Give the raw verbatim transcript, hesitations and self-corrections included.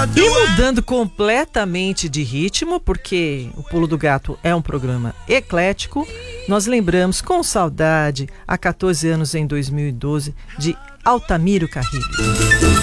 E mudando completamente de ritmo, porque o Pulo do Gato é um programa eclético, nós lembramos com saudade, há quatorze anos em dois mil e doze, de Altamiro Carrilho.